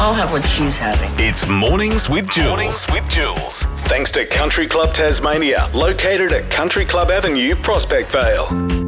I'll have what she's having. It's Mornings with Jules. Thanks to Country Club Tasmania, located at Country Club Avenue, Prospect Vale.